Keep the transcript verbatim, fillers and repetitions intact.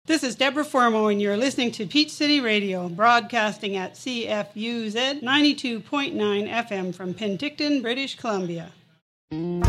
This is Deborah Formo, and you're listening to Peach City Radio, broadcasting at C F U Z ninety-two point nine F M from Penticton, British Columbia.